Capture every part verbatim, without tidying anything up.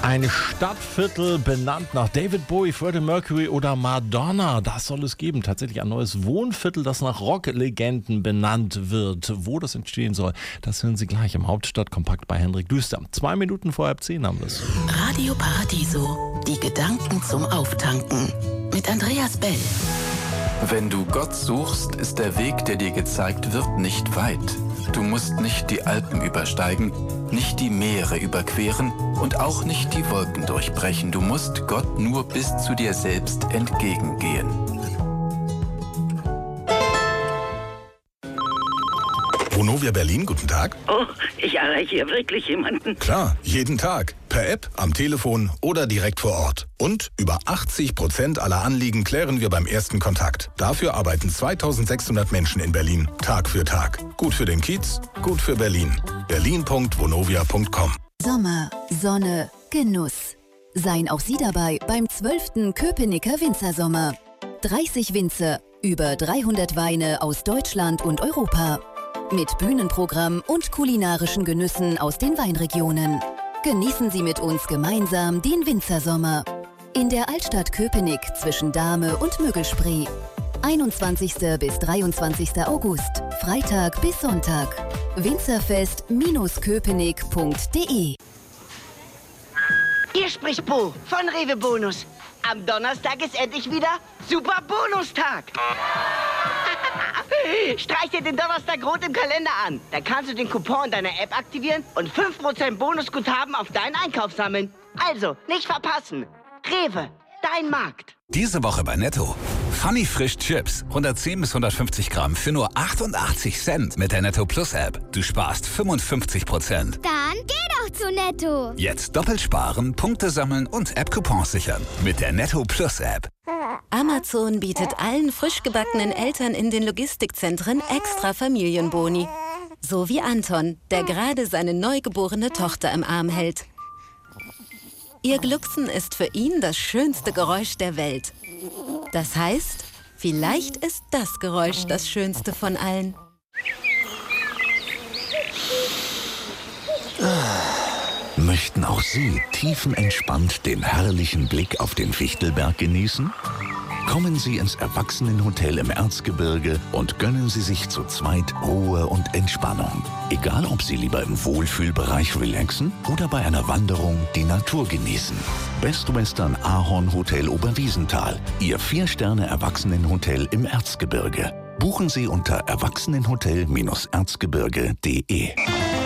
Ein Stadtviertel benannt nach David Bowie, Freddie Mercury oder Madonna. Das soll es geben. Tatsächlich ein neues Wohnviertel, das nach Rocklegenden benannt wird. Wo das entstehen soll, das hören Sie gleich im Hauptstadtkompakt bei Hendrik Düster. Zwei Minuten vor halb zehn haben wir es. Radio Paradiso. Die Gedanken zum Auftanken. Mit Andreas Bell. Wenn du Gott suchst, ist der Weg, der dir gezeigt wird, nicht weit. Du musst nicht die Alpen übersteigen, nicht die Meere überqueren und auch nicht die Wolken durchbrechen. Du musst Gott nur bis zu dir selbst entgegengehen. Vonovia Berlin, guten Tag. Oh, ich erreiche hier wirklich jemanden. Klar, jeden Tag. Per App, am Telefon oder direkt vor Ort. Und über achtzig Prozent aller Anliegen klären wir beim ersten Kontakt. Dafür arbeiten zweitausendsechshundert Menschen in Berlin, Tag für Tag. Gut für den Kiez, gut für Berlin. berlin punkt vonovia punkt com. Sommer, Sonne, Genuss. Seien auch Sie dabei beim zwölften Köpenicker Winzersommer. dreißig Winzer, über dreihundert Weine aus Deutschland und Europa. Mit Bühnenprogramm und kulinarischen Genüssen aus den Weinregionen. Genießen Sie mit uns gemeinsam den Winzersommer. In der Altstadt Köpenick zwischen Dahme und Müggelspree. einundzwanzigsten bis dreiundzwanzigsten August, Freitag bis Sonntag. winzerfest Bindestrich köpenick punkt de. Hier spricht Bo von Rewe Bonus. Am Donnerstag ist endlich wieder Super Bonustag. Streich dir den Donnerstag rot im Kalender an. Da kannst du den Coupon deiner App aktivieren und fünf Prozent Bonusguthaben auf deinen Einkauf sammeln. Also, nicht verpassen. Rewe, dein Markt. Diese Woche bei Netto. Funny Frisch Chips. hundertzehn bis hundertfünfzig Gramm für nur achtundachtzig Cent mit der Netto Plus App. Du sparst fünfundfünfzig Prozent. Dann geh doch zu Netto. Jetzt doppelt sparen, Punkte sammeln und App-Coupons sichern. Mit der Netto Plus App. Amazon bietet allen frisch gebackenen Eltern in den Logistikzentren extra Familienboni. So wie Anton, der gerade seine neugeborene Tochter im Arm hält. Ihr Glucksen ist für ihn das schönste Geräusch der Welt. Das heißt, vielleicht ist das Geräusch das schönste von allen. Möchten auch Sie tiefenentspannt den herrlichen Blick auf den Fichtelberg genießen? Kommen Sie ins Erwachsenenhotel im Erzgebirge und gönnen Sie sich zu zweit Ruhe und Entspannung. Egal, ob Sie lieber im Wohlfühlbereich relaxen oder bei einer Wanderung die Natur genießen. Best Western Ahorn Hotel Oberwiesenthal, Ihr Vier-Sterne-Erwachsenenhotel im Erzgebirge. Buchen Sie unter erwachsenenhotel erzgebirge punkt de.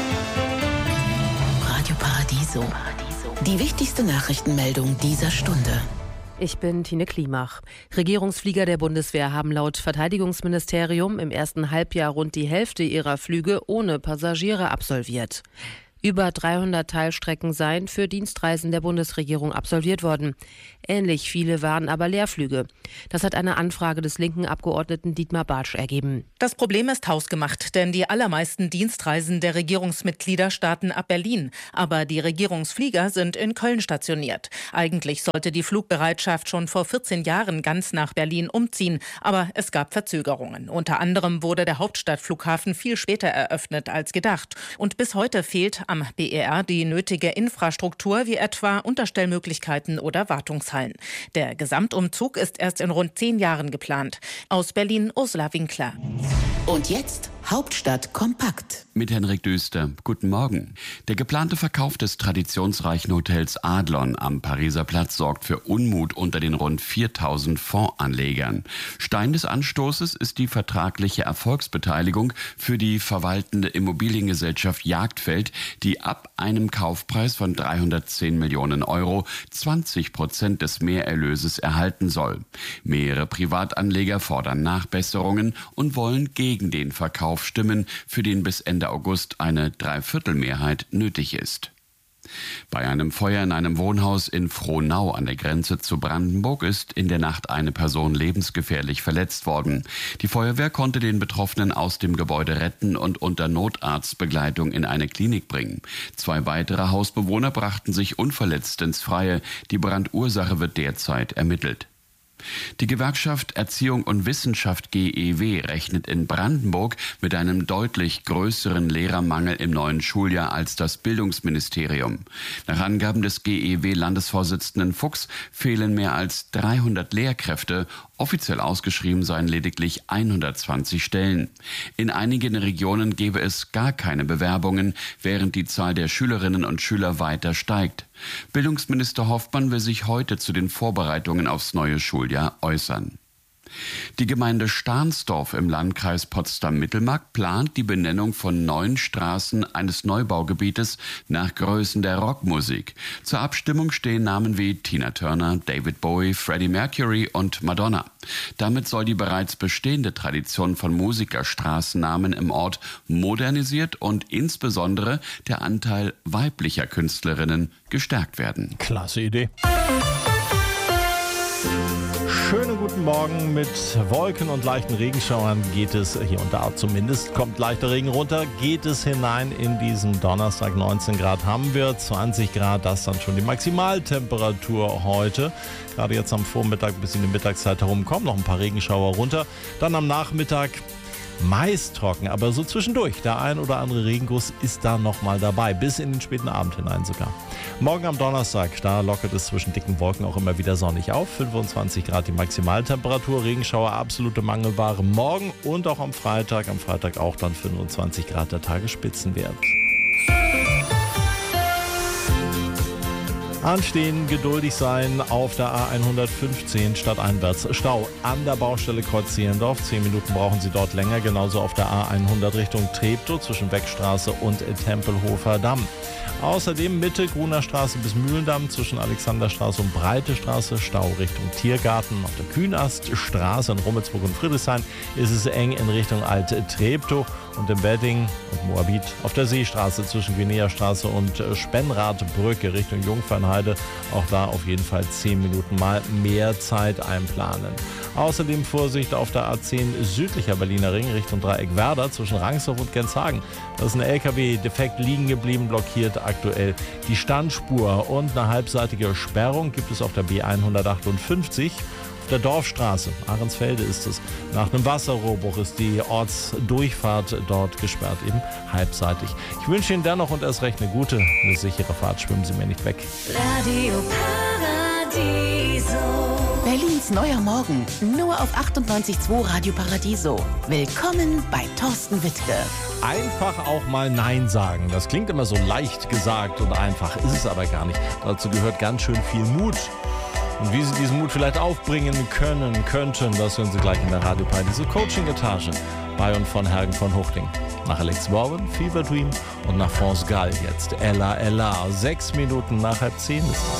Radio Paradiso. Die wichtigste Nachrichtenmeldung dieser Stunde. Ich bin Tine Klimach. Regierungsflieger der Bundeswehr haben laut Verteidigungsministerium im ersten Halbjahr rund die Hälfte ihrer Flüge ohne Passagiere absolviert. Über dreihundert Teilstrecken seien für Dienstreisen der Bundesregierung absolviert worden. Ähnlich viele waren aber Leerflüge. Das hat eine Anfrage des linken Abgeordneten Dietmar Bartsch ergeben. Das Problem ist hausgemacht, denn die allermeisten Dienstreisen der Regierungsmitglieder starten ab Berlin. Aber die Regierungsflieger sind in Köln stationiert. Eigentlich sollte die Flugbereitschaft schon vor vierzehn Jahren ganz nach Berlin umziehen. Aber es gab Verzögerungen. Unter anderem wurde der Hauptstadtflughafen viel später eröffnet als gedacht. Und bis heute fehlt am B E R die nötige Infrastruktur, wie etwa Unterstellmöglichkeiten oder Wartungshallen. Der Gesamtumzug ist erst in rund zehn Jahren geplant. Aus Berlin Ursula Winkler. Und jetzt Hauptstadt kompakt. Mit Hendrik Düster. Guten Morgen. Der geplante Verkauf des traditionsreichen Hotels Adlon am Pariser Platz sorgt für Unmut unter den rund viertausend Fondsanlegern. Stein des Anstoßes ist die vertragliche Erfolgsbeteiligung für die verwaltende Immobiliengesellschaft Jagdfeld, die ab einem Kaufpreis von dreihundertzehn Millionen Euro zwanzig Prozent des Mehrerlöses erhalten soll. Mehrere Privatanleger fordern Nachbesserungen und wollen gegen den Verkauf stimmen, für den bis Ende August eine Dreiviertelmehrheit nötig ist. Bei einem Feuer in einem Wohnhaus in Frohnau an der Grenze zu Brandenburg ist in der Nacht eine Person lebensgefährlich verletzt worden. Die Feuerwehr konnte den Betroffenen aus dem Gebäude retten und unter Notarztbegleitung in eine Klinik bringen. Zwei weitere Hausbewohner brachten sich unverletzt ins Freie. Die Brandursache wird derzeit ermittelt. Die Gewerkschaft Erziehung und Wissenschaft G E W rechnet in Brandenburg mit einem deutlich größeren Lehrermangel im neuen Schuljahr als das Bildungsministerium. Nach Angaben des G E W-Landesvorsitzenden Fuchs fehlen mehr als dreihundert Lehrkräfte. Offiziell ausgeschrieben seien lediglich hundertzwanzig Stellen. In einigen Regionen gäbe es gar keine Bewerbungen, während die Zahl der Schülerinnen und Schüler weiter steigt. Bildungsminister Hoffmann will sich heute zu den Vorbereitungen aufs neue Schuljahr äußern. Die Gemeinde Stahnsdorf im Landkreis Potsdam-Mittelmark plant die Benennung von neun Straßen eines Neubaugebietes nach Größen der Rockmusik. Zur Abstimmung stehen Namen wie Tina Turner, David Bowie, Freddie Mercury und Madonna. Damit soll die bereits bestehende Tradition von Musikerstraßennamen im Ort modernisiert und insbesondere der Anteil weiblicher Künstlerinnen gestärkt werden. Klasse Idee. Schönen guten Morgen. Mit Wolken und leichten Regenschauern geht es, hier und da zumindest, kommt leichter Regen runter, geht es hinein in diesen Donnerstag. neunzehn Grad haben wir, zwanzig Grad, das ist dann schon die Maximaltemperatur heute. Gerade jetzt am Vormittag bis in die Mittagszeit herum kommen noch ein paar Regenschauer runter. Dann am Nachmittag meist trocken, aber so zwischendurch. Der ein oder andere Regenguss ist da nochmal dabei, bis in den späten Abend hinein sogar. Morgen am Donnerstag, da lockert es zwischen dicken Wolken auch immer wieder sonnig auf. fünfundzwanzig Grad die Maximaltemperatur, Regenschauer absolute Mangelware morgen und auch am Freitag. Am Freitag auch dann fünfundzwanzig Grad der Tagesspitzenwert. Anstehen, geduldig sein auf der A hundertfünfzehn stadteinwärts. Stau an der Baustelle Kreuz Zehlendorf. Zehn Minuten brauchen Sie dort länger. Genauso auf der A hundert Richtung Treptow zwischen Weckstraße und Tempelhofer Damm. Außerdem Mitte Gruner Straße bis Mühlendamm zwischen Alexanderstraße und Breite Straße. Stau Richtung Tiergarten. Auf der Kühnaststraße in Rummelsburg und Friedrichshain ist es eng in Richtung Alt-Treptow. Und im Wedding und Moabit auf der Seestraße zwischen Guineastraße und Spenradbrücke Richtung Jungfernheide. Auch da auf jeden Fall zehn Minuten mal mehr Zeit einplanen. Außerdem Vorsicht auf der A zehn südlicher Berliner Ring Richtung Dreieck Werder zwischen Rangsdorf und Genshagen. Da ist ein L K W defekt liegen geblieben, blockiert aktuell die Standspur. Und eine halbseitige Sperrung gibt es auf der B hundertachtundfünfzig. Der Dorfstraße, Ahrensfelde ist es. Nach einem Wasserrohrbruch ist die Ortsdurchfahrt dort gesperrt, eben halbseitig. Ich wünsche Ihnen dennoch und erst recht eine gute, eine sichere Fahrt. Schwimmen Sie mir nicht weg. Radio Paradiso. Berlins neuer Morgen, nur auf achtundneunzig Komma zwei Radio Paradiso. Willkommen bei Thorsten Wittke. Einfach auch mal Nein sagen. Das klingt immer so leicht gesagt und einfach, ist es aber gar nicht. Dazu gehört ganz schön viel Mut. Und wie Sie diesen Mut vielleicht aufbringen können, könnten, das hören Sie gleich in der Radio Paradiso Coaching-Etage bei und von Hergen von Huchting. Nach Alex Warren, Fever Dream und nach France Gall jetzt Ella Ella. Sechs Minuten nach halb zehn ist es.